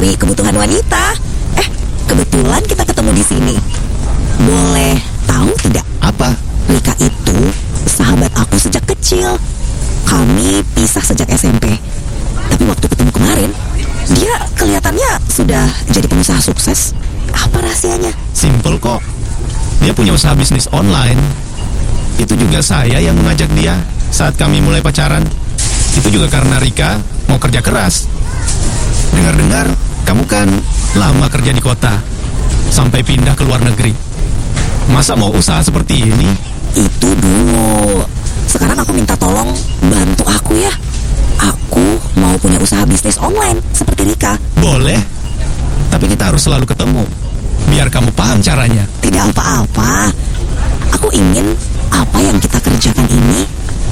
cari kebutuhan wanita. Kebetulan kita ketemu di sini. Boleh tahu tidak? Apa? Rika itu sahabat aku sejak kecil. Kami pisah sejak SMP. Tapi waktu ketemu kemarin, dia kelihatannya sudah jadi pengusaha sukses. Apa rahasianya? Simple kok. Dia punya usaha bisnis online. Itu juga saya yang mengajak dia saat kami mulai pacaran. Itu juga karena Rika mau kerja keras. Dengar-dengar, kamu kan lama kerja di kota, sampai pindah ke luar negeri. Masa mau usaha seperti ini? Itu dulu. Sekarang aku minta tolong bantu aku ya. Aku mau punya usaha bisnis online seperti Rika. Boleh. Tapi kita harus selalu ketemu, biar kamu paham caranya. Tidak apa-apa. Aku ingin apa yang kita kerjakan ini